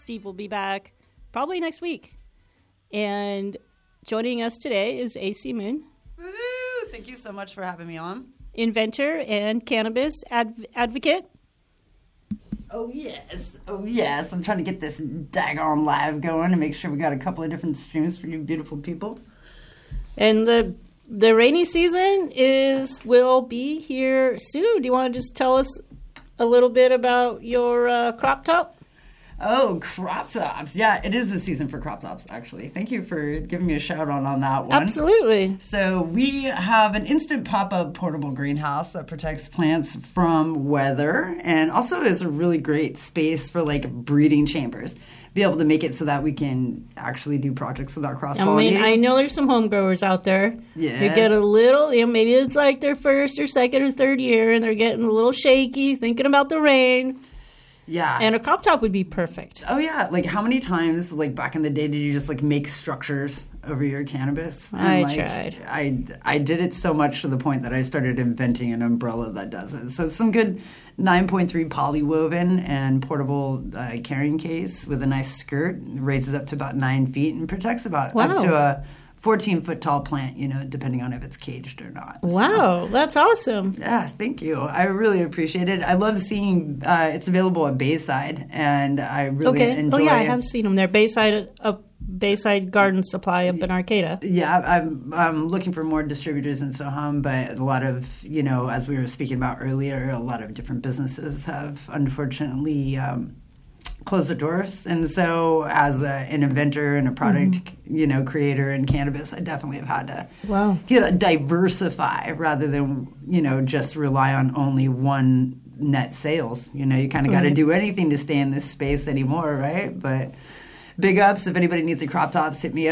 Steve will be back probably next week. And joining us today is AC Moon. Woo! Thank you so much for having me on. Inventor and cannabis advocate. Oh, yes. Oh, yes. I'm trying to get this daggone live going and make sure we got a couple of different streams for you beautiful people. And the rainy season will be here soon. Do you want to just tell us a little bit about your crop top? Oh, crop tops. Yeah, it is the season for crop tops, actually. Thank you for giving me a shout out on that one. Absolutely. So we have an instant pop-up portable greenhouse that protects plants from weather and also is a really great space for like breeding chambers. Be able to make it so that we can actually do projects without cross-pollinating. I know there's some home growers out there. Yes. You get a little, maybe it's like their first or second or third year and they're getting a little shaky, thinking about the rain. Yeah. And a crop top would be perfect. Oh, yeah. Like, how many times, like, back in the day, did you just, like, make structures over your cannabis? And, I like, tried. I did it so much to the point that I started inventing an umbrella that does it. So it's some good 9.3 polywoven and portable carrying case with a nice skirt. It raises up to about 9 feet and protects about up to a 14-foot tall plant, depending on if it's caged or not. Wow, that's awesome. Yeah, thank you. I really appreciate it. I love seeing it's available at Bayside, and I really enjoy it. Oh, yeah, I have seen them there. Bayside Garden Supply up in Arcata. Yeah, I'm looking for more distributors in Soham, but a lot of, as we were speaking about earlier, a lot of different businesses have unfortunately close the doors. And so as an inventor and a product, creator in cannabis, I definitely have had to diversify rather than, just rely on only one net sales. You kind of got to do anything to stay in this space anymore, right? But big ups. If anybody needs a crop tops, hit me up.